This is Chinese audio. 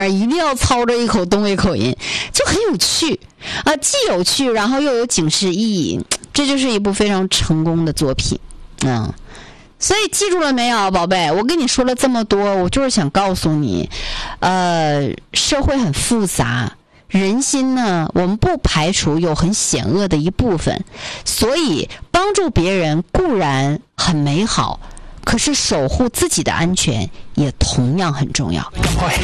一定要操着一口东北口音，就很有趣啊，既有趣，然后又有警示意义，这就是一部非常成功的作品啊。所以记住了没有，宝贝？我跟你说了这么多，我就是想告诉你，社会很复杂，人心呢，我们不排除有很险恶的一部分，所以帮助别人固然很美好，可是守护自己的安全也同样很重要。